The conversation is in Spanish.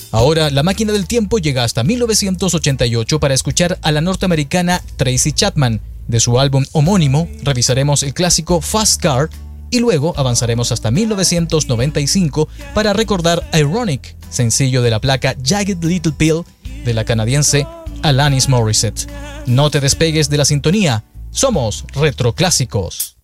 Ahora, la máquina del tiempo llega hasta 1988 para escuchar a la norteamericana Tracy Chapman. De su álbum homónimo, revisaremos el clásico Fast Car y luego avanzaremos hasta 1995 para recordar Ironic, sencillo de la placa Jagged Little Pill de la canadiense Alanis Morissette. No te despegues de la sintonía, somos Retroclásicos.